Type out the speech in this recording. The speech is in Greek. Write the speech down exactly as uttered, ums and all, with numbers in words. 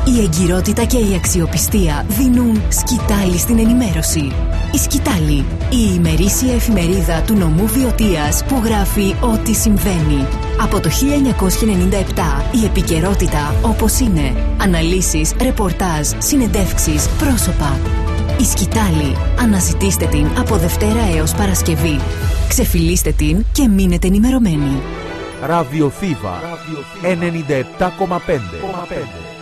Η εγκυρότητα και η αξιοπιστία δίνουν σκητάλη στην ενημέρωση. Η Σκητάλη, η ημερήσια εφημερίδα του νομού Βιωτίας που γράφει ό,τι συμβαίνει. Από το χίλια εννιακόσια ενενήντα επτά η επικαιρότητα όπως είναι. Αναλύσεις, ρεπορτάζ, συνεντεύξεις, πρόσωπα. Η Σκητάλη. Αναζητήστε την από Δευτέρα έως Παρασκευή. Ξεφυλίστε την και μείνετε ενημερωμένοι. Ραδιοφύβα ενενήντα επτά κόμμα πέντε.